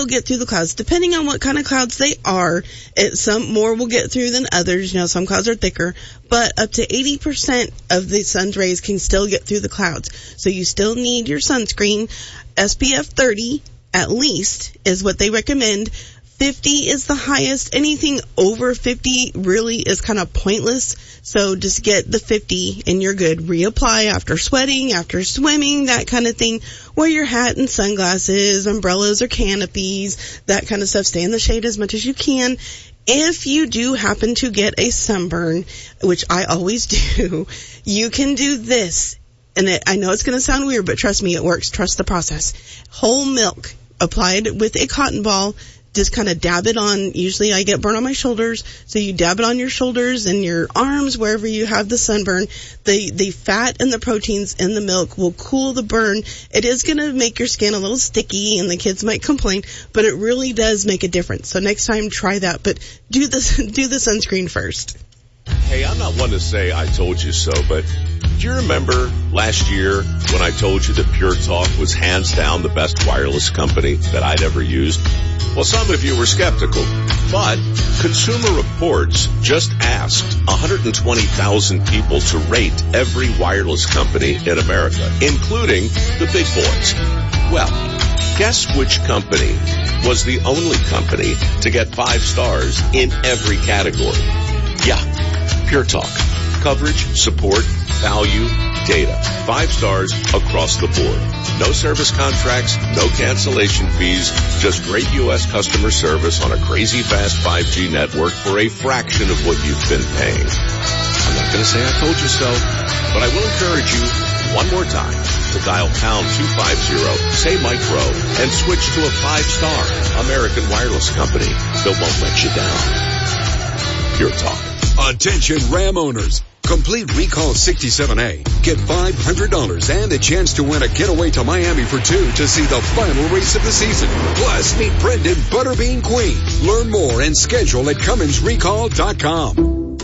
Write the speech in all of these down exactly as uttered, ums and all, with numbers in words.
still get through the clouds. Depending on what kind of clouds they are, it, some more will get through than others. You know, some clouds are thicker, but up to eighty percent of the sun's rays can still get through the clouds. So you still need your sunscreen. S P F thirty at least is what they recommend. fifty is the highest. Anything over fifty really is kind of pointless. So just get the fifty and you're good. Reapply after sweating, after swimming, that kind of thing. Wear your hat and sunglasses, umbrellas or canopies, that kind of stuff. Stay in the shade as much as you can. If you do happen to get a sunburn, which I always do, you can do this. And it, I know it's going to sound weird, but trust me, it works. Trust the process. Whole milk applied with a cotton ball. Just kind of dab it on. Usually I get burn on my shoulders, so you dab it on your shoulders and your arms, wherever you have the sunburn. The the fat and the proteins in the milk will cool the burn. It is going to make your skin a little sticky, and the kids might complain, but it really does make a difference. So next time, try that, but do the, do the sunscreen first. Hey, I'm not one to say I told you so, but do you remember last year when I told you that Pure Talk was hands down the best wireless company that I'd ever used? Well, some of you were skeptical, but Consumer Reports just asked one hundred twenty thousand people to rate every wireless company in America, including the big boys. Well, guess which company was the only company to get five stars in every category? Yeah, Pure Talk. Coverage, support, value, data. Five stars across the board. No service contracts, no cancellation fees, just great U S customer service on a crazy fast five G network for a fraction of what you've been paying. I'm not going to say I told you so, but I will encourage you one more time to dial pound two fifty, say micro, and switch to a five-star American wireless company that won't let you down. Pure Talk. Attention Ram owners. Complete Recall sixty-seven A. Get five hundred dollars and a chance to win a getaway to Miami for two to see the final race of the season. Plus, meet Brendan Butterbean Queen. Learn more and schedule at Cummins Recall dot com.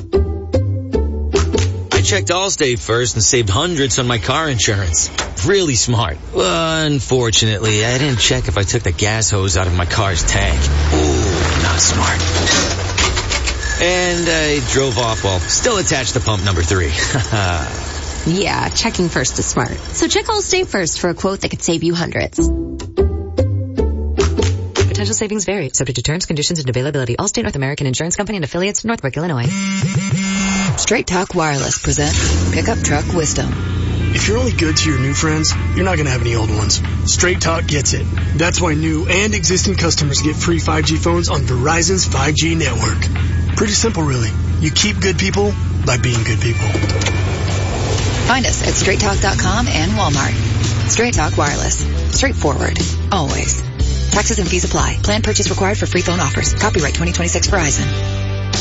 I checked Allstate first and saved hundreds on my car insurance. Really smart. Unfortunately, I didn't check if I took the gas hose out of my car's tank. Ooh, not smart. And I drove off while still attached to pump number three. Yeah, checking first is smart. So check Allstate first for a quote that could save you hundreds. Potential savings vary, subject to terms, conditions, and availability. Allstate North American Insurance Company and affiliates, Northbrook, Illinois. Straight Talk Wireless presents Pickup Truck Wisdom. If you're only good to your new friends, you're not going to have any old ones. Straight Talk gets it. That's why new and existing customers get free five G phones on Verizon's five G network. Pretty simple, really. You keep good people by being good people. Find us at straight talk dot com and Walmart. Straight Talk Wireless. Straightforward. Always. Taxes and fees apply. Plan purchase required for free phone offers. Copyright twenty twenty-six Verizon.